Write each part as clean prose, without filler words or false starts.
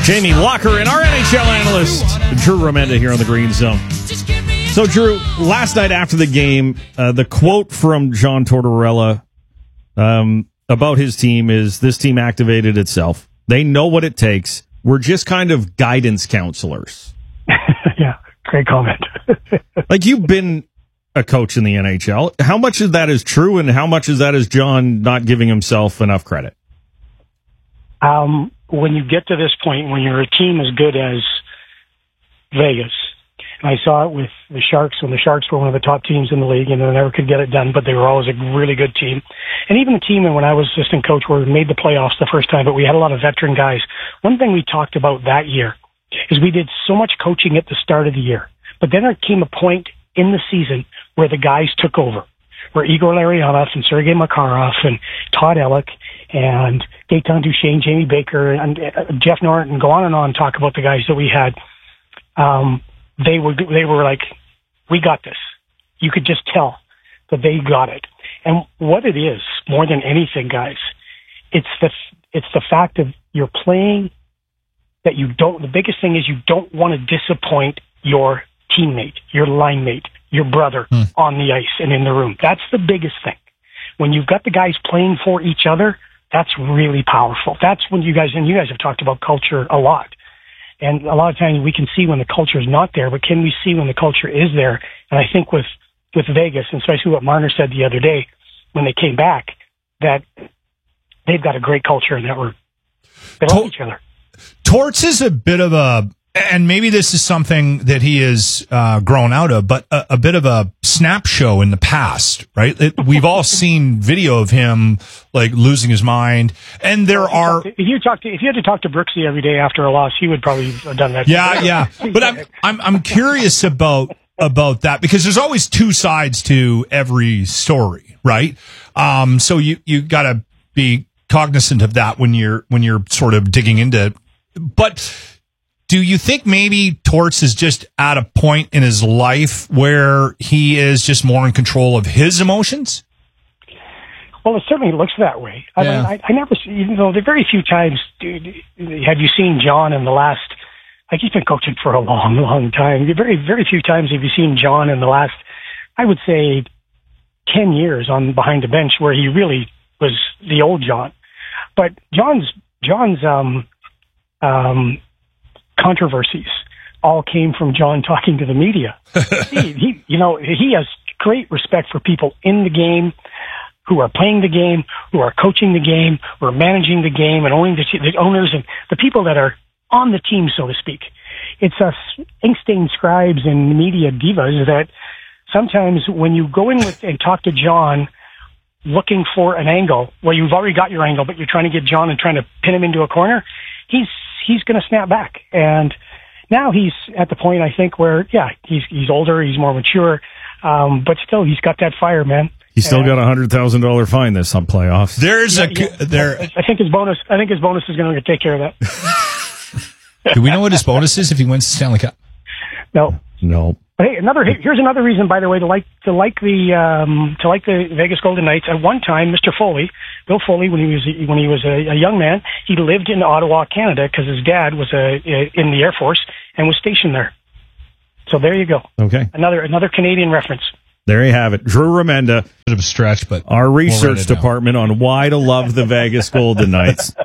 Jamie Walker and our NHL analyst, Drew Remenda, here on the Green Zone. So, Drew, last night after the game, the quote from John Tortorella about his team is, "This team activated itself. They know what it takes. We're just kind of guidance counselors." Yeah, great comment. Like, you've been a coach in the NHL. How much of that is true, and how much of that is John not giving himself enough credit? When you get to this point, when you're a team as good as Vegas, and I saw it with the Sharks when the Sharks were one of the top teams in the league and they never could get it done, but they were always a really good team. And even the team when I was assistant coach where we made the playoffs the first time, but we had a lot of veteran guys. One thing we talked about that year is we did so much coaching at the start of the year, but then there came a point in the season where the guys took over, where Igor Larionov and Sergei Makarov and Todd Ellick and Gaetan Duchesne, Jamie Baker, and Jeff Norton, go on and on, talk about the guys that we had. They were like, we got this. You could just tell that they got it. And what it is, more than anything, guys, it's the fact of you're playing that you don't, the biggest thing is you don't want to disappoint your teammate, your line mate, your brother on the ice and in the room. That's the biggest thing. When you've got the guys playing for each other, that's really powerful. That's when you guys have talked about culture a lot. And a lot of times we can see when the culture is not there, but can we see when the culture is there? And I think with Vegas, and especially what Marner said the other day when they came back, that they've got a great culture and that they love each other. Torts is a bit of a, and maybe this is something that he has grown out of, but a bit of a snap show in the past, right? We've all seen video of him like losing his mind, and there are. If you had to talk to Brooksy every day after a loss, he would probably have done that. Yeah. But I'm curious about that because there's always two sides to every story, right? So you got to be cognizant of that when you're sort of digging into it, but. Do you think maybe Torts is just at a point in his life where he is just more in control of his emotions? Well, it certainly looks that way. I mean, I never, there are very few times, dude, have you seen John in the last, like he's been coaching for a long, long time. Very, very few times have you seen John in the last, I would say, 10 years on behind the bench where he really was the old John. But John's controversies all came from John talking to the media. He has great respect for people in the game who are playing the game, who are coaching the game, who are managing the game and owning the owners and the people that are on the team, so to speak. It's us ink-stained scribes and media divas that sometimes when you go in and talk to John looking for an angle where you've already got your angle, but you're trying to get John and trying to pin him into a corner, he's going to snap back. And now he's at the point, I think, where, he's older, he's more mature, but still, he's got that fire, man. He's still got $100,000 fine this on playoffs. I think his bonus is going to take care of that. Do we know what his bonus is if he wins the Stanley Cup? No. But hey, here's another reason, by the way, to like the Vegas Golden Knights. At one time, Bill Foley, when he was a young man, he lived in Ottawa, Canada, because his dad was in the Air Force and was stationed there. So there you go. Okay, another Canadian reference. There you have it, Drew Remenda. Bit of a stretch, but our research department on why to love the Vegas Golden Knights.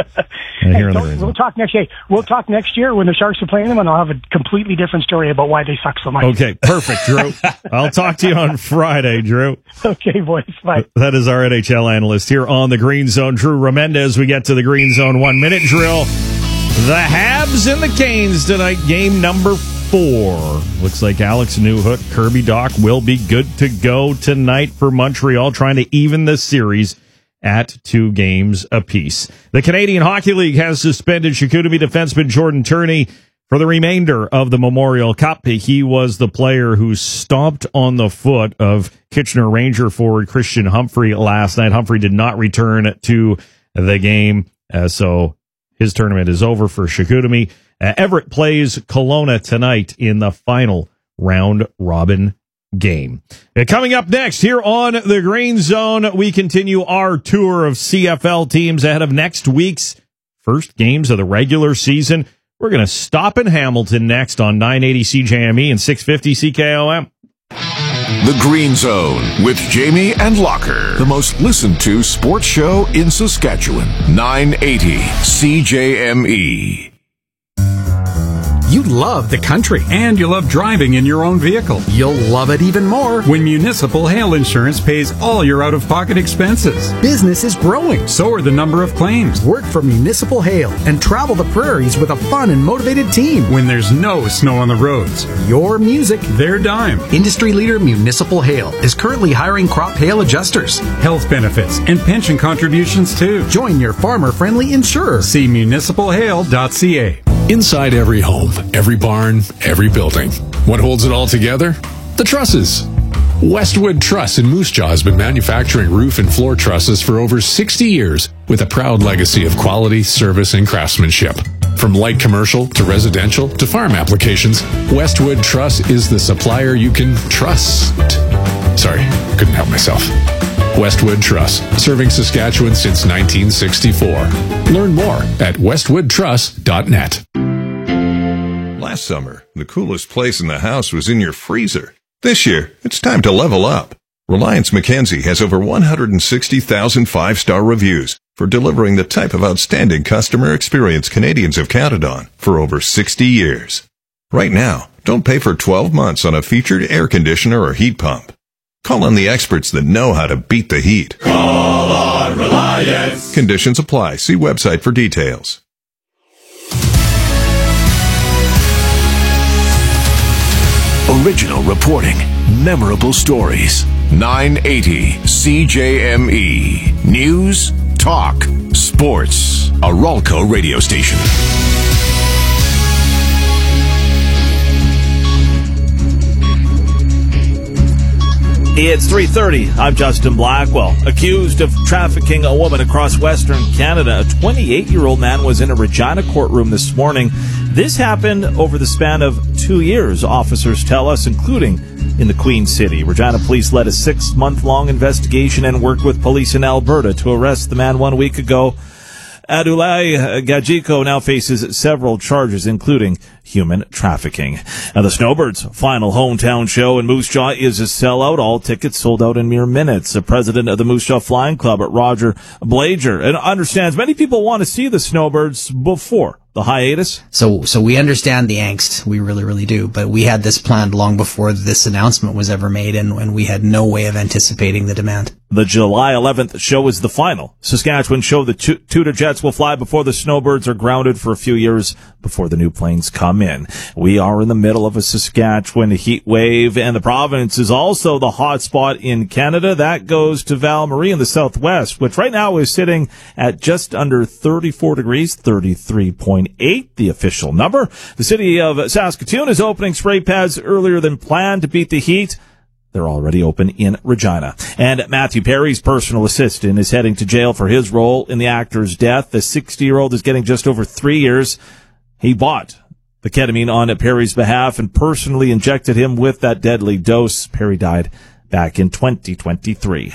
We'll talk next year. We'll talk next year when the Sharks are playing them, and I'll have a completely different story about why they suck so much. Okay, perfect, Drew. I'll talk to you on Friday, Drew. Okay, boys. Bye. That is our NHL analyst here on the Green Zone, Drew Remenda. As we get to the Green Zone 1 minute drill, the Habs and the Canes tonight, game number 4. Looks like Alex Newhook, Kirby Dach will be good to go tonight for Montreal, trying to even the series at 2 games apiece. The Canadian Hockey League has suspended Chicoutimi defenseman Jordan Turney for the remainder of the Memorial Cup. He was the player who stomped on the foot of Kitchener Ranger forward Christian Humphrey last night. Humphrey did not return to the game, so his tournament is over for Chicoutimi. Everett plays Kelowna tonight in the final round-robin game. Coming up next here on the Green Zone, we continue our tour of CFL teams ahead of next week's first games of the regular season. We're going to stop in Hamilton next on 980 CJME and 650 CKOM. The Green Zone with Jamie and Locker, the most listened to sports show in Saskatchewan. 980 CJME. You love the country, and you love driving in your own vehicle. You'll love it even more when Municipal Hail Insurance pays all your out-of-pocket expenses. Business is growing, so are the number of claims. Work for Municipal Hail and travel the prairies with a fun and motivated team when there's no snow on the roads. Your music, their dime. Industry leader Municipal Hail is currently hiring crop hail adjusters, health benefits, and pension contributions too. Join your farmer-friendly insurer. See municipalhail.ca. Inside every home, every barn, every building. What holds it all together? The trusses. Westwood Truss in Moose Jaw has been manufacturing roof and floor trusses for over 60 years with a proud legacy of quality, service, and craftsmanship. From light commercial to residential to farm applications, Westwood Truss is the supplier you can trust. Sorry, couldn't help myself. Westwood Truss, serving Saskatchewan since 1964. Learn more at westwoodtruss.net. Last summer, the coolest place in the house was in your freezer. This year, it's time to level up. Reliance Mackenzie has over 160,000 five-star reviews for delivering the type of outstanding customer experience Canadians have counted on for over 60 years. Right now, don't pay for 12 months on a featured air conditioner or heat pump. Call on the experts that know how to beat the heat. Call on Reliance. Conditions apply. See website for details. Original reporting, memorable stories. 980 CJME. News, talk, sports. A Ralco radio station. It's 3:30. I'm Justin Blackwell. Accused of trafficking a woman across Western Canada, a 28-year-old man was in a Regina courtroom this morning. This happened over the span of 2 years, officers tell us, including in the Queen City. Regina police led a 6-month-long investigation and worked with police in Alberta to arrest the man 1 week ago. Adulai Gajiko now faces several charges, including human trafficking. Now, the Snowbirds' final hometown show in Moose Jaw is a sellout. All tickets sold out in mere minutes. The president of the Moose Jaw Flying Club, Roger Blager, and understands many people want to see the Snowbirds before the hiatus. So we understand the angst. We really, really do. But we had this planned long before this announcement was ever made, and we had no way of anticipating the demand. The July 11th show is the final Saskatchewan show. The Tudor Jets will fly before the Snowbirds are grounded for a few years before the new planes come in. We are in the middle of a Saskatchewan heat wave, and the province is also the hot spot in Canada. That goes to Val Marie in the southwest, which right now is sitting at just under 34 degrees, 33.8, the official number. The city of Saskatoon is opening spray pads earlier than planned to beat the heat. They're already open in Regina. And Matthew Perry's personal assistant is heading to jail for his role in the actor's death. The 60-year-old is getting just over 3 years. He bought the ketamine on Perry's behalf and personally injected him with that deadly dose. Perry died back in 2023.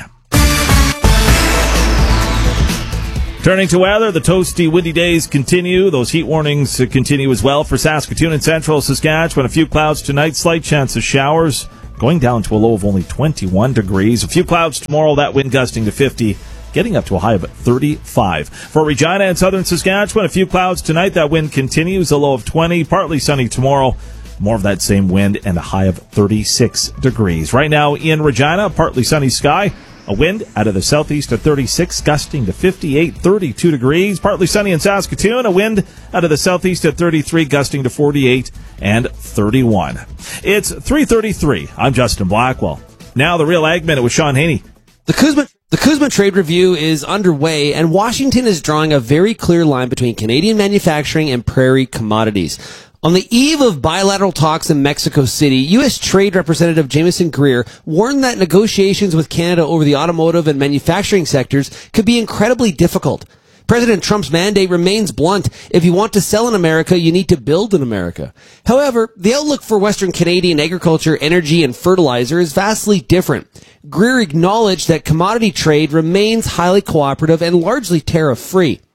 Turning to weather, the toasty, windy days continue. Those heat warnings continue as well for Saskatoon and central Saskatchewan. A few clouds tonight, slight chance of showers, going down to a low of only 21 degrees. A few clouds tomorrow, that wind gusting to 50, getting up to a high of 35. For Regina and southern Saskatchewan, a few clouds tonight, that wind continues, a low of 20, partly sunny tomorrow. More of that same wind and a high of 36 degrees. Right now in Regina, partly sunny sky. A wind out of the southeast at 36, gusting to 58, 32 degrees. Partly sunny in Saskatoon. A wind out of the southeast at 33, gusting to 48 and 31. It's 3:33. I'm Justin Blackwell. Now the Real Ag Minute with Sean Haney. The Kuzma trade review is underway, and Washington is drawing a very clear line between Canadian manufacturing and prairie commodities. On the eve of bilateral talks in Mexico City, U.S. Trade Representative Jameson Greer warned that negotiations with Canada over the automotive and manufacturing sectors could be incredibly difficult. President Trump's mandate remains blunt. If you want to sell in America, you need to build in America. However, the outlook for Western Canadian agriculture, energy, and fertilizer is vastly different. Greer acknowledged that commodity trade remains highly cooperative and largely tariff-free.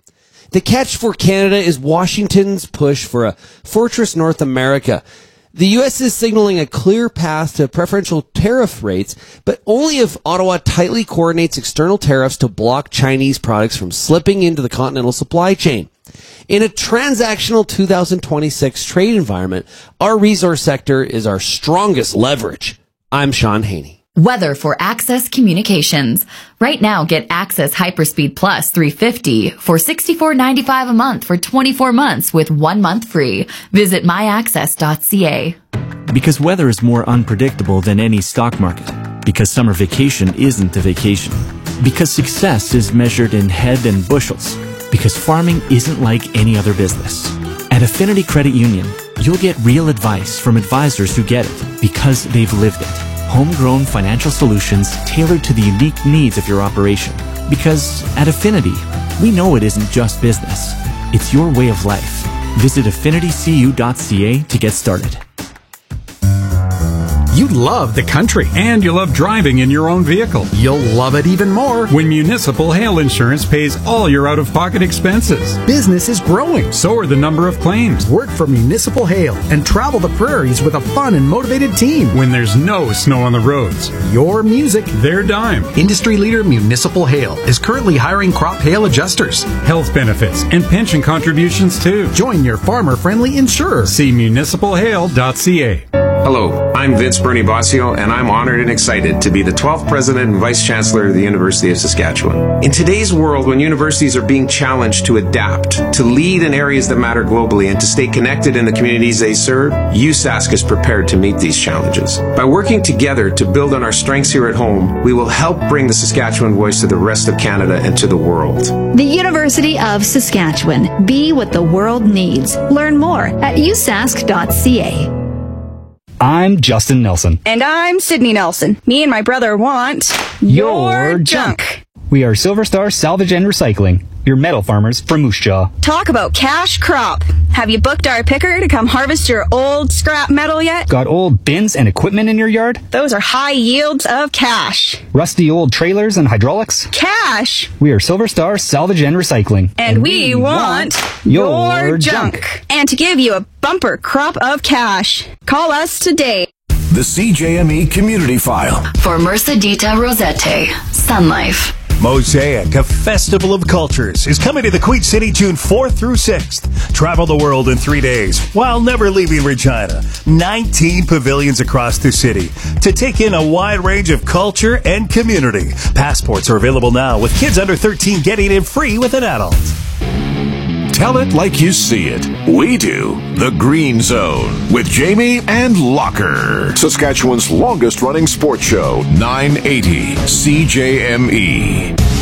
The catch for Canada is Washington's push for a Fortress North America. The U.S. is signaling a clear path to preferential tariff rates, but only if Ottawa tightly coordinates external tariffs to block Chinese products from slipping into the continental supply chain. In a transactional 2026 trade environment, our resource sector is our strongest leverage. I'm Sean Haney. Weather for Access Communications. Right now, get Access Hyperspeed Plus 350 for $64.95 a month for 24 months with 1 month free. Visit myaccess.ca. Because weather is more unpredictable than any stock market. Because summer vacation isn't a vacation. Because success is measured in head and bushels. Because farming isn't like any other business. At Affinity Credit Union, you'll get real advice from advisors who get it because they've lived it. Homegrown financial solutions tailored to the unique needs of your operation. Because at Affinity, we know it isn't just business. It's your way of life. Visit affinitycu.ca to get started. You love the country And you love driving in your own vehicle. You'll love it even more When Municipal Hail Insurance pays all your out-of-pocket expenses. business is growing. So are the number of claims. Work for Municipal Hail and travel the prairies with a fun and motivated team. When there's no snow on the roads. Your music, Their dime. Industry leader Municipal Hail is currently hiring crop hail adjusters. Health benefits and pension contributions too. Join your farmer-friendly insurer. See municipalhail.ca. Hello, I'm Vince Bernie Bossio, and I'm honored and excited to be the 12th President and Vice Chancellor of the University of Saskatchewan. In today's world, when universities are being challenged to adapt, to lead in areas that matter globally, and to stay connected in the communities they serve, USask is prepared to meet these challenges. By working together to build on our strengths here at home, we will help bring the Saskatchewan voice to the rest of Canada and to the world. The University of Saskatchewan. Be what the world needs. Learn more at usask.ca. I'm Justin Nelson. And I'm Sydney Nelson. Me and my brother want your junk. We are Silver Star Salvage and Recycling, your metal farmers from Moose Jaw. Talk about cash crop. Have you booked our picker to come harvest your old scrap metal yet? Got old bins and equipment in your yard? Those are high yields of cash. Rusty old trailers and hydraulics? Cash. We are Silver Star Salvage and Recycling. And we want your junk. And to give you a bumper crop of cash, call us today. The CJME Community File. For Mercedita Rosette, Sun Life. Mosaic, a festival of cultures, is coming to the Queen City June 4th through 6th. Travel the world in 3 days while never leaving Regina. 19 pavilions across the city to take in a wide range of culture and community. Passports are available now, with kids under 13 getting in free with an adult. Tell it like you see it. We do. The Green Zone with Jamie and Locker. Saskatchewan's longest running sports show, 980 CJME.